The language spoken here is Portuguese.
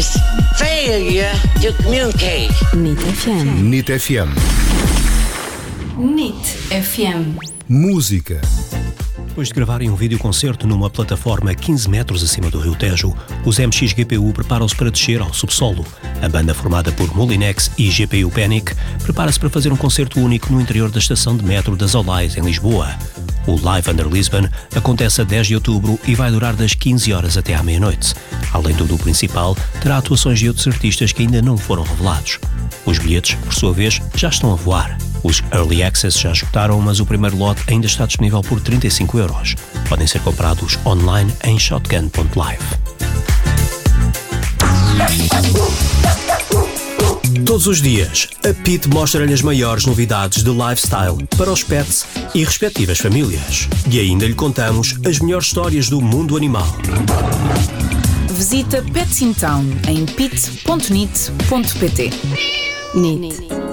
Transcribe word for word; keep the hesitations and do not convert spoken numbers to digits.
Failure to communicate. N I T F M. N I T F M. N I T F M. Música. Depois de gravarem um videoconcerto numa plataforma quinze metros acima do Rio Tejo, os M X G P U preparam-se para descer ao subsolo. A banda, formada por Molinex e G P U Panic, prepara-se para fazer um concerto único no interior da estação de metro das Olais, em Lisboa. O Live Under Lisbon acontece a dez de outubro e vai durar das quinze horas até à meia-noite. Além do duo principal, terá atuações de outros artistas que ainda não foram revelados. Os bilhetes, por sua vez, já estão a voar. Os Early Access já esgotaram, mas o primeiro lote ainda está disponível por trinta e cinco euros. Podem ser comprados online em shotgun ponto live. Todos os dias, a P I T mostra-lhe as maiores novidades de lifestyle para os pets e respectivas famílias. E ainda lhe contamos as melhores histórias do mundo animal. Visita Pets in Town em pit ponto nit ponto pt. N I T.